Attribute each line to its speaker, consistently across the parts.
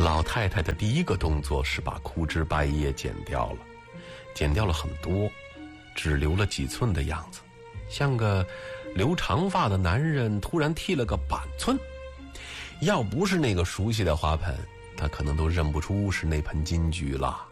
Speaker 1: 老太太的第一个动作是把枯枝败叶剪掉了，剪掉了很多，只留了几寸的样子，像个留长发的男人突然剃了个板寸。要不是那个熟悉的花盆，他可能都认不出是那盆金桔了。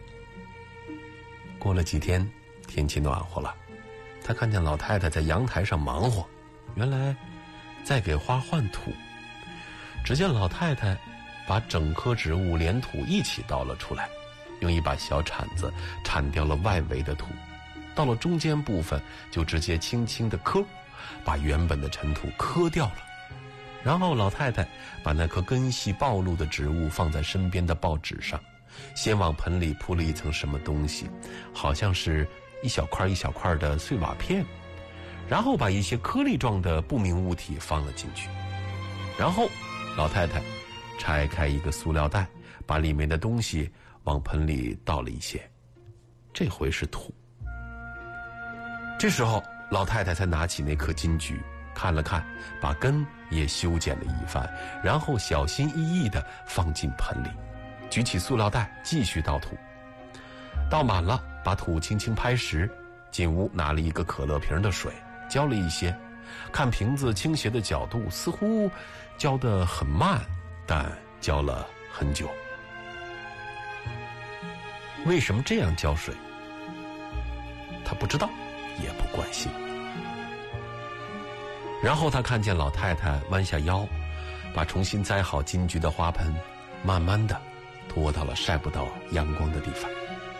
Speaker 1: 过了几天，天气暖和了，他看见老太太在阳台上忙活，原来在给花换土。只见老太太把整棵植物连土一起倒了出来，用一把小铲子铲掉了外围的土，到了中间部分就直接轻轻地磕，把原本的尘土磕掉了。然后老太太把那棵根系暴露的植物放在身边的报纸上，先往盆里铺了一层什么东西，好像是一小块一小块的碎瓦片，然后把一些颗粒状的不明物体放了进去。然后老太太拆开一个塑料袋，把里面的东西往盆里倒了一些，这回是土。这时候老太太才拿起那颗金桔看了看，把根也修剪了一番，然后小心翼翼地放进盆里，举起塑料袋继续倒土。倒满了，把土轻轻拍实，进屋拿了一个可乐瓶的水，浇了一些，看瓶子倾斜的角度，似乎浇得很慢，但浇了很久。为什么这样浇水？他不知道，也不关心。然后他看见老太太弯下腰，把重新栽好金桔的花盆慢慢的拖到了晒不到阳光的地方。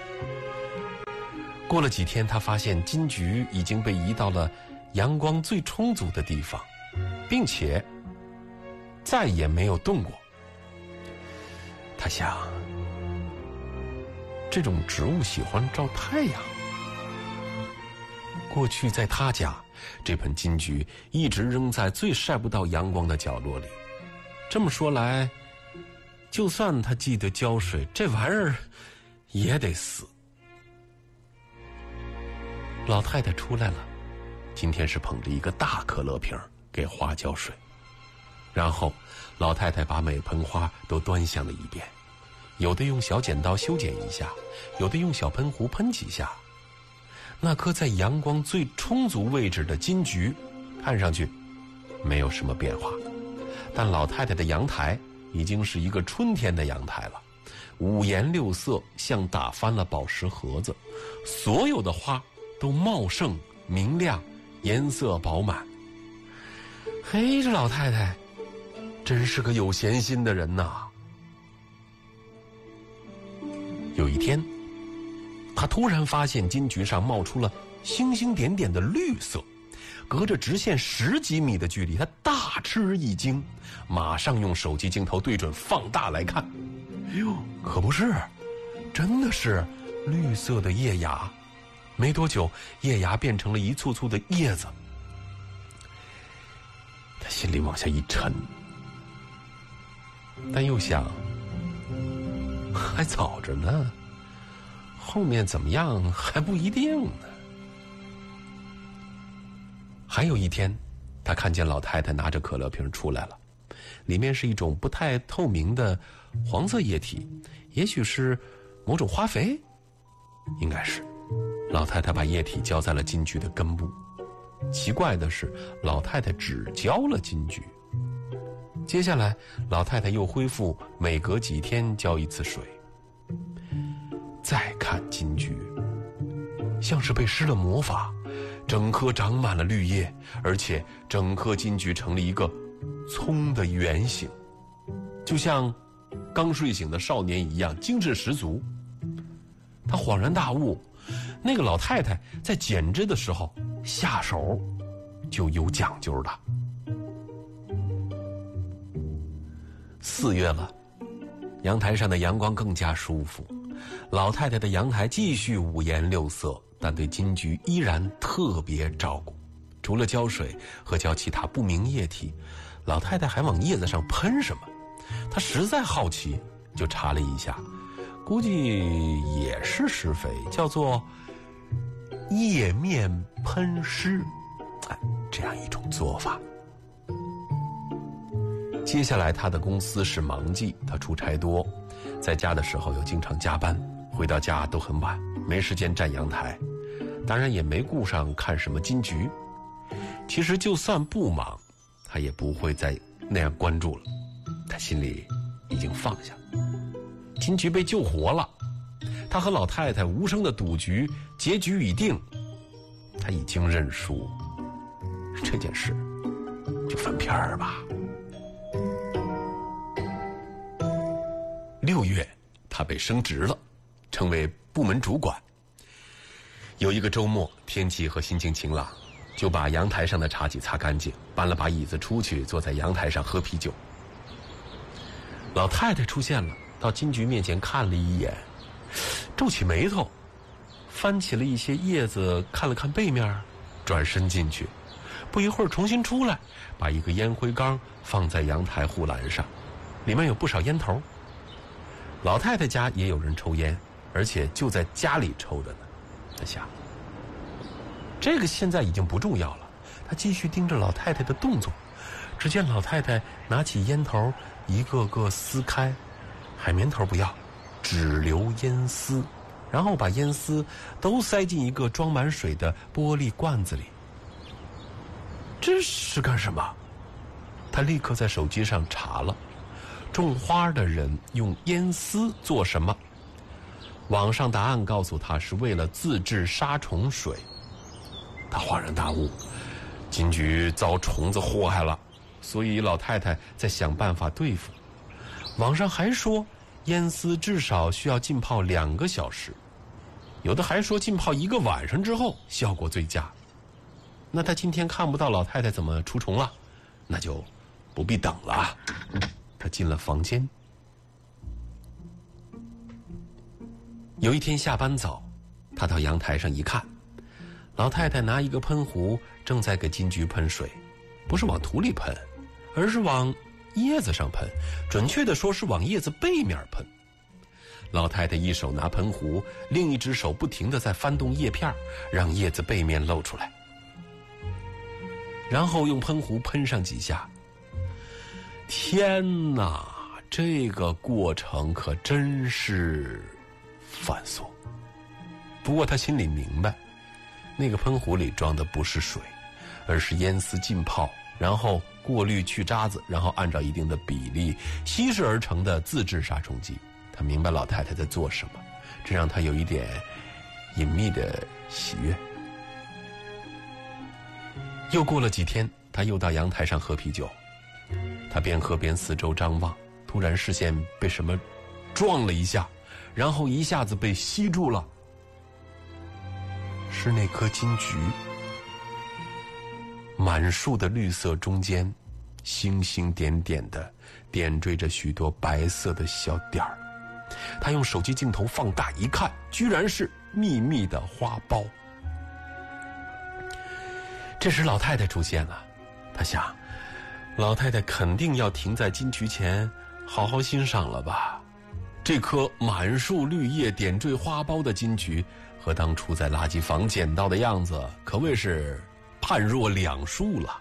Speaker 1: 过了几天，他发现金桔已经被移到了阳光最充足的地方，并且再也没有动过。他想，这种植物喜欢照太阳。过去在他家，这盆金桔一直扔在最晒不到阳光的角落里。这么说来，就算他记得浇水，这玩意儿也得死。老太太出来了，今天是捧着一个大可乐瓶给花浇水。然后老太太把每盆花都端详了一遍，有的用小剪刀修剪一下，有的用小喷壶喷几下。那颗在阳光最充足位置的金桔看上去没有什么变化，但老太太的阳台已经是一个春天的阳台了，五颜六色，像打翻了宝石盒子，所有的花都茂盛明亮，颜色饱满。嘿，这老太太真是个有闲心的人呐。有一天，他突然发现金桔上冒出了星星点点的绿色，隔着直线10几米的距离，他大吃一惊，马上用手机镜头对准放大来看。哎呦，可不是，真的是绿色的叶芽。没多久，叶芽变成了一簇簇的叶子。他心里往下一沉，但又想，还早着呢，后面怎么样还不一定呢。还有一天，他看见老太太拿着可乐瓶出来了，里面是一种不太透明的黄色液体，也许是某种花肥，应该是。老太太把液体浇在了金桔的根部。奇怪的是，老太太只浇了金桔。接下来，老太太又恢复每隔几天浇一次水。再看金桔，像是被施了魔法，整棵长满了绿叶，而且整棵金桔成了一个葱的圆形，就像刚睡醒的少年一样精神十足。他恍然大悟，那个老太太在剪枝的时候下手就有讲究的。4月了，阳台上的阳光更加舒服，老太太的阳台继续五颜六色，但对金桔依然特别照顾。除了浇水和浇其他不明液体，老太太还往叶子上喷什么。她实在好奇，就查了一下，估计也是施肥，叫做叶面喷施，这样一种做法。 接下来他的公司是忙季，他出差多，在家的时候又经常加班，回到家都很晚，没时间站阳台，当然也没顾上看什么金菊。其实就算不忙，他也不会再那样关注了，他心里已经放下。金菊被救活了，他和老太太无声的赌局，结局已定，他已经认输，这件事就翻篇儿吧。6月，他被升职了，成为部门主管。有一个周末，天气和心情晴朗，就把阳台上的茶几擦干净，搬了把椅子出去，坐在阳台上喝啤酒。老太太出现了，到金菊面前看了一眼，皱起眉头，翻起了一些叶子，看了看背面，转身进去，不一会儿重新出来，把一个烟灰缸放在阳台护栏上，里面有不少烟头。老太太家也有人抽烟，而且就在家里抽的呢。他想，这个现在已经不重要了。他继续盯着老太太的动作，只见老太太拿起烟头，一个个撕开，海绵头不要，只留烟丝，然后把烟丝都塞进一个装满水的玻璃罐子里。这是干什么？他立刻在手机上查了，种花的人用烟丝做什么？网上答案告诉他是为了自制杀虫水。他恍然大悟，金菊遭虫子祸害了，所以老太太在想办法对付。网上还说烟丝至少需要浸泡2个小时，有的还说浸泡1个晚上之后效果最佳。那他今天看不到老太太怎么除虫了，那就不必等了。他进了房间。有一天下班早，他到阳台上一看，老太太拿一个喷壶正在给金菊喷水，不是往土里喷，而是往叶子上喷，准确的说是往叶子背面喷。老太太一手拿喷壶，另一只手不停地在翻动叶片，让叶子背面露出来，然后用喷壶喷上几下。天哪，这个过程可真是繁琐。不过他心里明白，那个喷壶里装的不是水，而是烟丝浸泡，然后过滤去渣子，然后按照一定的比例稀释而成的自制杀虫剂。他明白老太太在做什么，这让他有一点隐秘的喜悦。又过了几天，他又到阳台上喝啤酒。他边喝边四周张望，突然视线被什么撞了一下，然后一下子被吸住了。是那颗金菊，满树的绿色中间，星星点点的点缀着许多白色的小点儿。他用手机镜头放大一看，居然是密密的花苞。这时老太太出现了，他想，老太太肯定要停在金菊前好好欣赏了吧。这颗满树绿叶点缀花苞的金菊和当初在垃圾房捡到的样子可谓是判若两树了。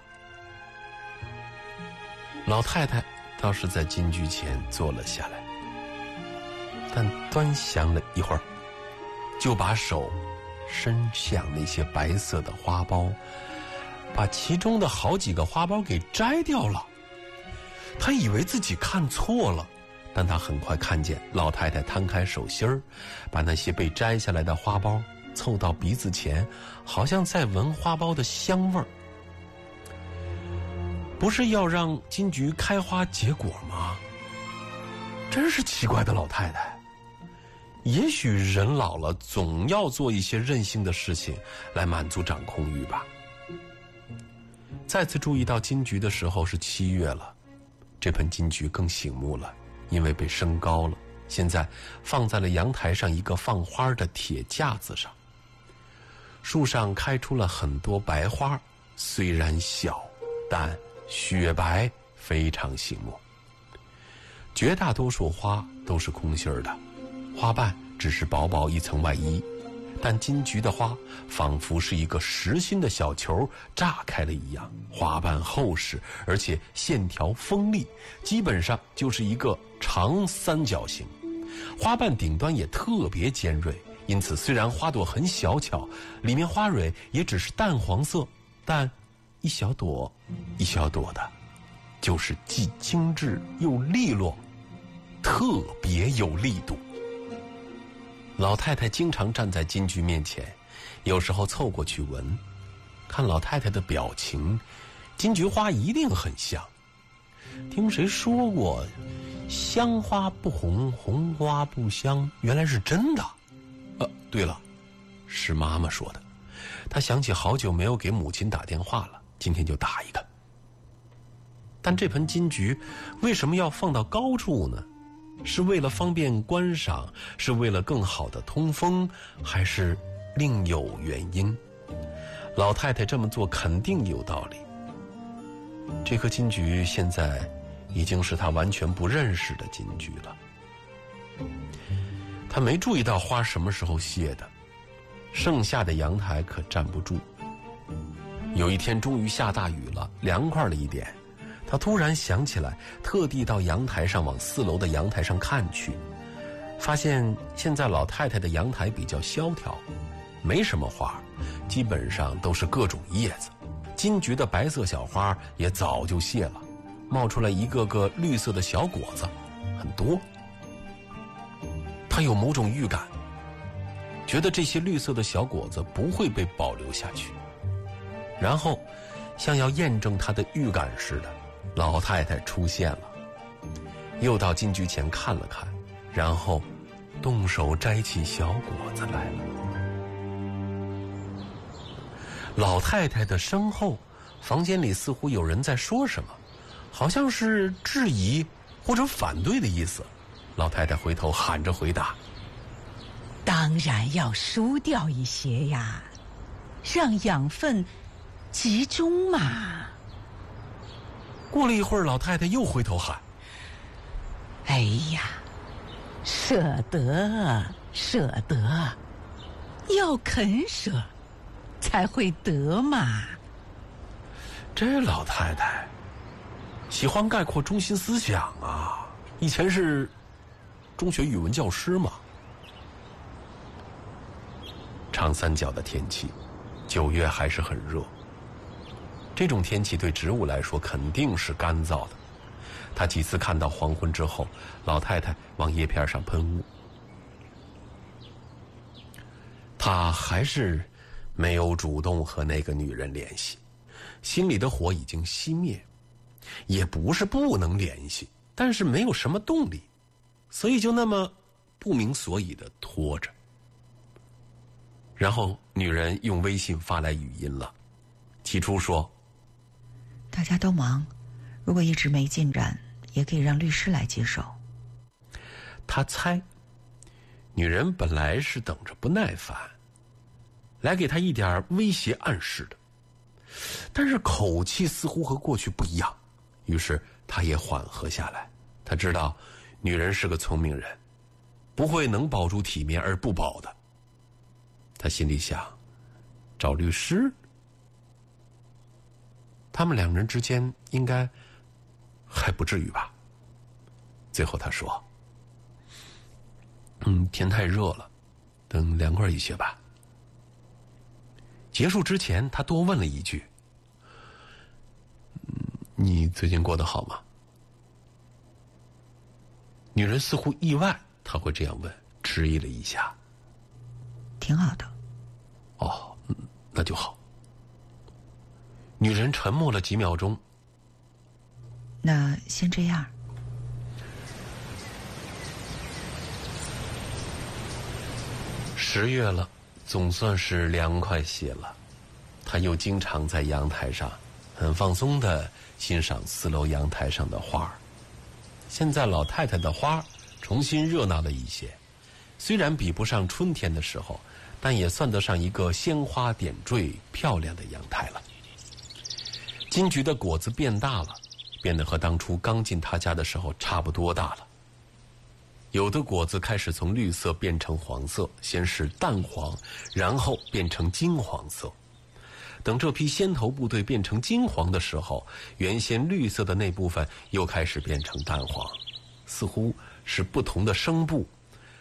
Speaker 1: 老太太倒是在金菊前坐了下来，但端详了一会儿，就把手伸向那些白色的花苞，把其中的好几个花苞给摘掉了。他以为自己看错了，但他很快看见老太太摊开手心儿，把那些被摘下来的花苞凑到鼻子前，好像在闻花苞的香味儿。不是要让金菊开花结果吗？真是奇怪的老太太。也许人老了总要做一些任性的事情来满足掌控欲吧。再次注意到金菊的时候是7月了，这盆金菊更醒目了，因为被升高了，现在放在了阳台上一个放花的铁架子上。树上开出了很多白花，虽然小，但雪白，非常醒目。绝大多数花都是空心儿的，花瓣只是薄薄一层外衣， 但金菊的花仿佛是一个实心的小球炸开了一样，花瓣厚实，而且线条锋利，基本上就是一个长三角形。花瓣顶端也特别尖锐，因此虽然花朵很小巧，里面花蕊也只是淡黄色，但一小朵一小朵的，就是既精致又利落，特别有力度。老太太经常站在金菊面前，有时候凑过去闻，看老太太的表情，金菊花一定很香。听谁说过香花不红，红花不香，原来是真的。对了，是妈妈说的。她想起好久没有给母亲打电话了，今天就打一个。但这盆金菊为什么要放到高处呢？是为了方便观赏，是为了更好的通风，还是另有原因？老太太这么做肯定有道理。这棵金菊现在已经是她完全不认识的金菊了。她没注意到花什么时候谢的，盛夏的阳台可站不住。有一天终于下大雨了，凉快了一点，他突然想起来，特地到阳台上往4楼的阳台上看去，发现现在老太太的阳台比较萧条，没什么花，基本上都是各种叶子。金菊的白色小花也早就谢了，冒出来一个个绿色的小果子，很多。他有某种预感，觉得这些绿色的小果子不会被保留下去。然后像要验证他的预感似的，老太太出现了，又到金菊前看了看，然后动手摘起小果子来了。老太太的身后，房间里似乎有人在说什么，好像是质疑或者反对的意思。老太太回头喊着回答：
Speaker 2: 当然要疏掉一些呀，让养分集中嘛。
Speaker 1: 过了一会儿，老太太又回头喊：
Speaker 2: 哎呀，舍得舍得，要肯舍才会得嘛。
Speaker 1: 这老太太喜欢概括中心思想啊，以前是中学语文教师嘛。长三角的天气，9月还是很热。这种天气对植物来说肯定是干燥的。他几次看到黄昏之后，老太太往叶片上喷雾。他还是没有主动和那个女人联系，心里的火已经熄灭，也不是不能联系，但是没有什么动力，所以就那么不明所以的拖着。然后女人用微信发来语音了，起初说：
Speaker 3: 大家都忙，如果一直没进展，也可以让律师来接手。
Speaker 1: 他猜女人本来是等着不耐烦，来给他一点威胁暗示的，但是口气似乎和过去不一样，于是他也缓和下来。他知道女人是个聪明人，不会能保住体面而不保的。他心里想，找律师，他们2人之间应该还不至于吧。最后他说：天太热了，等凉快一些吧。结束之前他多问了一句：你最近过得好吗？女人似乎意外他会这样问，迟疑了一下。
Speaker 3: 挺好的。
Speaker 1: 哦，那就好。女人沉默了几秒钟。
Speaker 3: 那先这样。
Speaker 1: 10月了，总算是凉快些了。他又经常在阳台上很放松地欣赏4楼阳台上的花儿。现在老太太的花重新热闹了一些，虽然比不上春天的时候，但也算得上一个鲜花点缀漂亮的阳台了。金菊的果子变大了，变得和当初刚进他家的时候差不多大了。 有的果子开始从绿色变成黄色，先是淡黄，然后变成金黄色。等这批先头部队变成金黄的时候，原先绿色的那部分又开始变成淡黄，似乎是不同的声部